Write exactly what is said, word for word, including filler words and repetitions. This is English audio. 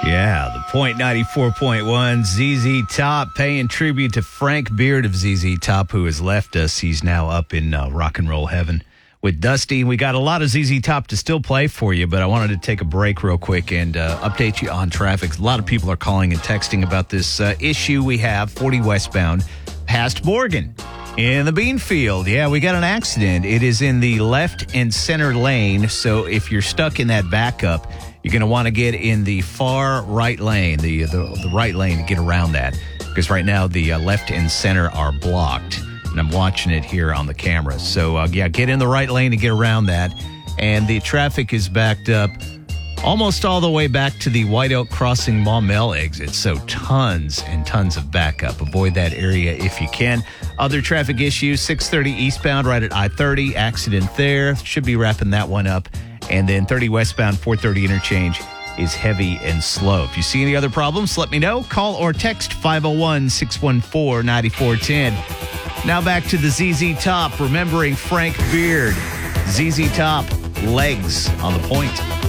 Yeah, the Point ninety-four point one, Z Z Top, paying tribute to Frank Beard of Z Z Top, who has left us. He's now up in uh, rock and roll heaven with Dusty. We got a lot of Z Z Top to still play for you, but I wanted to take a break real quick and uh, update you on traffic. A lot of people are calling and texting about this uh, issue we have, forty westbound, past Morgan. In the Beanfield, yeah, we got an accident. It is in the left and center lane, so if you're stuck in that backup, you're going to want to get in the far right lane, the, the the right lane to get around that, because right now the uh, left and center are blocked, and I'm watching it here on the camera. So, uh, yeah, get in the right lane to get around that, and the traffic is backed up almost all the way back to the White Oak Crossing Maumelle exit, so tons and tons of backup. Avoid that area if you can. Other traffic issues, six thirty eastbound right at I thirty, accident there. Should be wrapping that one up. And then thirty westbound, four thirty interchange is heavy and slow. If you see any other problems, let me know. Call or text five oh one, six one four, nine four one zero. Now back to the Z Z Top, remembering Frank Beard. Z Z Top, Legs on the Point.